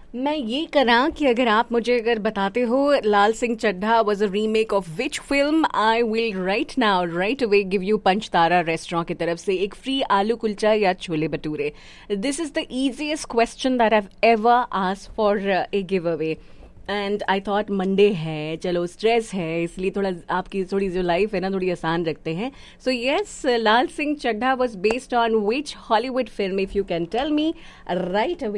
मैं ये करा कि अगर बताते हो लाल Singh Chaddha was a remake of which film, I will write now right away give you Panj Taara restaurant की तरफ से एक फ्री आलू कुलचा या chole bhature. This is the easiest question that I have ever asked for a give away. And I thought Monday है, चलो stress है, इसलिए थोड़ा आपकी थोड़ी जो लाइफ है ना थोड़ी आसान रखते हैं. So yes, Lal Singh Chaddha was based on which Hollywood film, if you can tell me right away.